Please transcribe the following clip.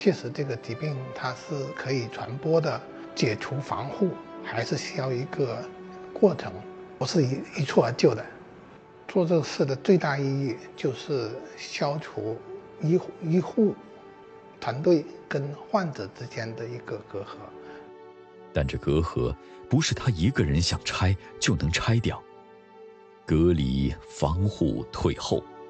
其实这个疾病它是可以传播的，解除防护还是需要一个过程，不是一蹴而就的。做这个事的最大意义就是消除医护团队跟患者之间的一个隔阂。 但这隔阂不是他一个人想拆就能拆掉。隔离、防护、退后，